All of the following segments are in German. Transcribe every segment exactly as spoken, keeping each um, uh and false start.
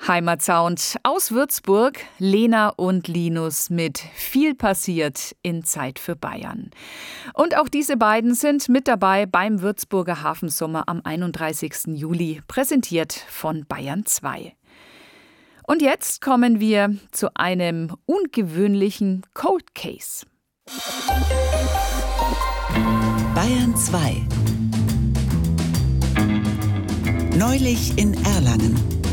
Heimatsound aus Würzburg, Lena und Linus mit Viel passiert in Zeit für Bayern. Und auch diese beiden sind mit dabei beim Würzburger Hafensommer am einunddreißigsten Juli, präsentiert von Bayern zwei. Und jetzt kommen wir zu einem ungewöhnlichen Cold Case. Bayern zwei. Neulich in Erlangen.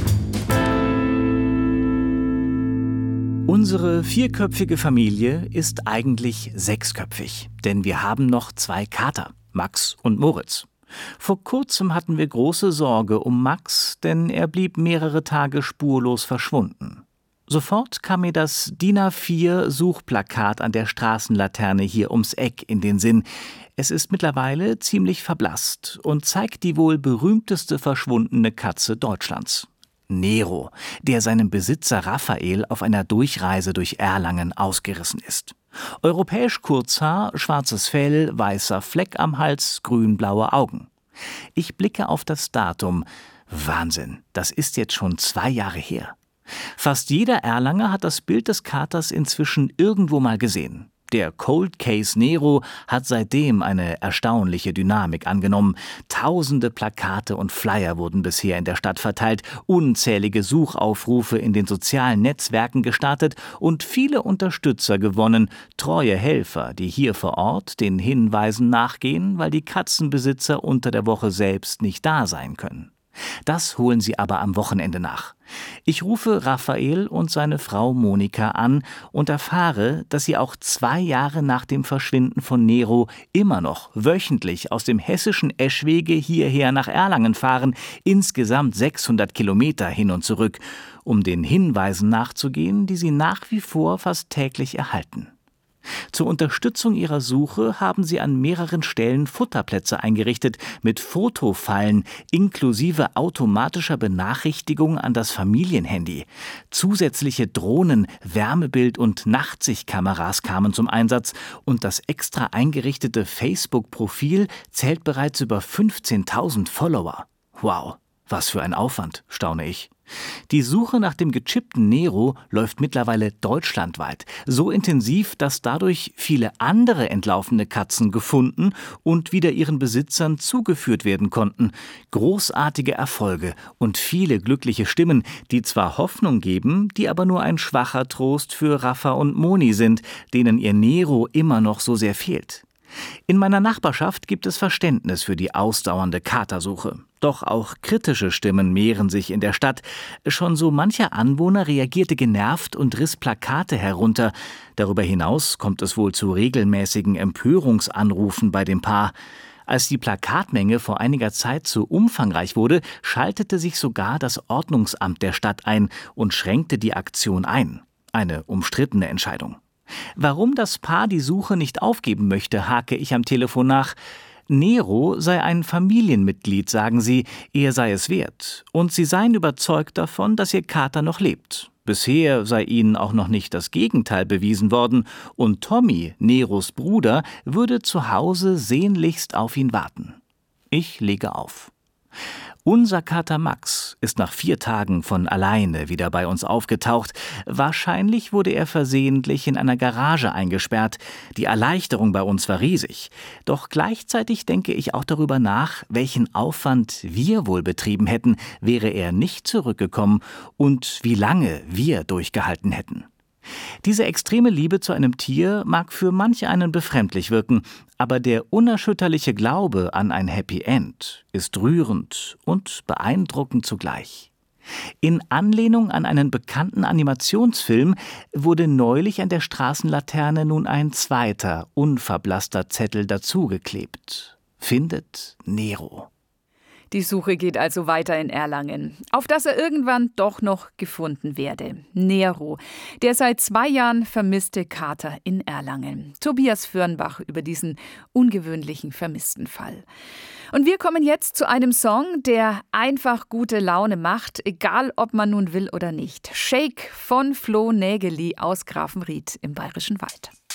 Unsere vierköpfige Familie ist eigentlich sechsköpfig, denn wir haben noch zwei Kater, Max und Moritz. Vor kurzem hatten wir große Sorge um Max, denn er blieb mehrere Tage spurlos verschwunden. Sofort kam mir das D I N A vier Suchplakat an der Straßenlaterne hier ums Eck in den Sinn. Es ist mittlerweile ziemlich verblasst und zeigt die wohl berühmteste verschwundene Katze Deutschlands. Nero, der seinem Besitzer Raphael auf einer Durchreise durch Erlangen ausgerissen ist. Europäisch Kurzhaar, schwarzes Fell, weißer Fleck am Hals, grün-blaue Augen. Ich blicke auf das Datum. Wahnsinn, das ist jetzt schon zwei Jahre her. Fast jeder Erlanger hat das Bild des Katers inzwischen irgendwo mal gesehen. Der Cold Case Nero hat seitdem eine erstaunliche Dynamik angenommen. Tausende Plakate und Flyer wurden bisher in der Stadt verteilt, unzählige Suchaufrufe in den sozialen Netzwerken gestartet und viele Unterstützer gewonnen, treue Helfer, die hier vor Ort den Hinweisen nachgehen, weil die Katzenbesitzer unter der Woche selbst nicht da sein können. Das holen sie aber am Wochenende nach. Ich rufe Raphael und seine Frau Monika an und erfahre, dass sie auch zwei Jahre nach dem Verschwinden von Nero immer noch wöchentlich aus dem hessischen Eschwege hierher nach Erlangen fahren, insgesamt sechshundert Kilometer hin und zurück, um den Hinweisen nachzugehen, die sie nach wie vor fast täglich erhalten. Zur Unterstützung ihrer Suche haben sie an mehreren Stellen Futterplätze eingerichtet mit Fotofallen inklusive automatischer Benachrichtigung an das Familienhandy. Zusätzliche Drohnen, Wärmebild- und Nachtsichtkameras kamen zum Einsatz und das extra eingerichtete Facebook-Profil zählt bereits über fünfzehntausend Follower. Wow, was für ein Aufwand, staune ich. Die Suche nach dem gechippten Nero läuft mittlerweile deutschlandweit, so intensiv, dass dadurch viele andere entlaufene Katzen gefunden und wieder ihren Besitzern zugeführt werden konnten. Großartige Erfolge und viele glückliche Stimmen, die zwar Hoffnung geben, die aber nur ein schwacher Trost für Rafa und Moni sind, denen ihr Nero immer noch so sehr fehlt. In meiner Nachbarschaft gibt es Verständnis für die ausdauernde Katersuche. Doch auch kritische Stimmen mehren sich in der Stadt. Schon so mancher Anwohner reagierte genervt und riss Plakate herunter. Darüber hinaus kommt es wohl zu regelmäßigen Empörungsanrufen bei dem Paar. Als die Plakatmenge vor einiger Zeit zu umfangreich wurde, schaltete sich sogar das Ordnungsamt der Stadt ein und schränkte die Aktion ein. Eine umstrittene Entscheidung. Warum das Paar die Suche nicht aufgeben möchte, hake ich am Telefon nach. Nero sei ein Familienmitglied, sagen sie, er sei es wert. Und sie seien überzeugt davon, dass ihr Kater noch lebt. Bisher sei ihnen auch noch nicht das Gegenteil bewiesen worden. Und Tommy, Neros Bruder, würde zu Hause sehnlichst auf ihn warten. Ich lege auf. Unser Kater Max ist nach vier Tagen von alleine wieder bei uns aufgetaucht. Wahrscheinlich wurde er versehentlich in einer Garage eingesperrt. Die Erleichterung bei uns war riesig. Doch gleichzeitig denke ich auch darüber nach, welchen Aufwand wir wohl betrieben hätten, wäre er nicht zurückgekommen und wie lange wir durchgehalten hätten. Diese extreme Liebe zu einem Tier mag für manch einen befremdlich wirken, aber der unerschütterliche Glaube an ein Happy End ist rührend und beeindruckend zugleich. In Anlehnung an einen bekannten Animationsfilm wurde neulich an der Straßenlaterne nun ein zweiter, unverblasster Zettel dazugeklebt. Findet Nero. Die Suche geht also weiter in Erlangen, auf dass er irgendwann doch noch gefunden werde. Nero, der seit zwei Jahren vermisste Kater in Erlangen. Tobias Fürnbach über diesen ungewöhnlichen vermissten Fall. Und wir kommen jetzt zu einem Song, der einfach gute Laune macht, egal ob man nun will oder nicht. Shake von Flo Nägeli aus Grafenried im Bayerischen Wald.